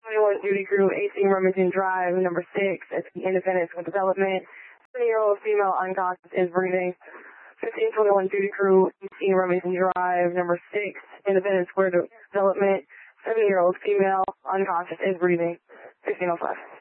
21 duty crew, 18 Remington Drive, number 6, at the Independence Square Development. 7-year-old female unconscious is breathing. 1521 duty crew, 18 Remington Drive, number 6, Independence Square Development. 7-year-old female unconscious is breathing. 1605.